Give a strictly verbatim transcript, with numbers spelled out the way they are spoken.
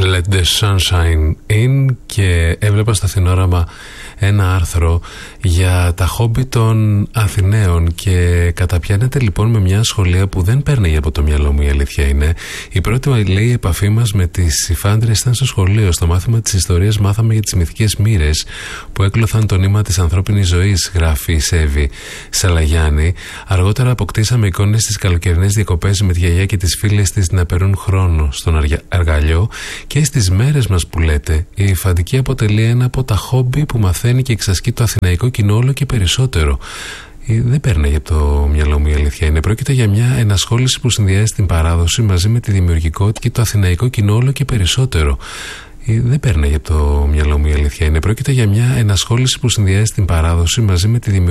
Let the sunshine in. Και έβλεπα στο Αθηνόραμα ένα άρθρο για τα χόμπι των Αθηναίων και καταπιάνεται λοιπόν με μια σχολεία που δεν παίρνει από το μυαλό μου, η αλήθεια είναι. Η πρώτη, λέει, επαφή μας με τις υφάντρες ήταν στο σχολείο. Στο μάθημα της ιστορίας μάθαμε για τις μυθικές μοίρες που έκλωθαν το νήμα της ανθρώπινης ζωής, γράφει η Σέβη Σαλαγιάννη. Αργότερα αποκτήσαμε εικόνες στις καλοκαιρινές διακοπές με τη γιαγιά και τις φίλες της να περνούν χρόνο στον αργαλιό, και στις μέρες μας που λέτε η υφαντική αποτελεί ένα από τα χόμπι που μαθαίνει και εξασκεί το αθηναϊκό κοινό όλο και περισσότερο. Δεν παίρνει από το μυαλό μου, η αλήθεια είναι. Πρόκειται για μια ενασχόληση που συνδυάζει την παράδοση μαζί με τη δημιουργικότητα και το αθηναϊκό κοινό όλο και περισσότερο. Δεν παίρνει από το μυαλό μου, η αλήθεια είναι. Πρόκειται για μια ενασχόληση που συνδυάζει την παράδοση μαζί με τη δημιουργικότητα